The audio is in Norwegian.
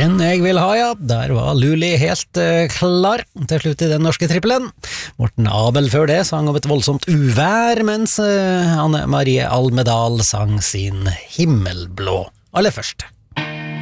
Den jeg vil ha, ja. Der var Luli helt klar til slutt i den norske trippelen. Morten Abel før det sang om et voldsomt uvær, mens Anne Marie Almedal sang sin Himmelblå aller først.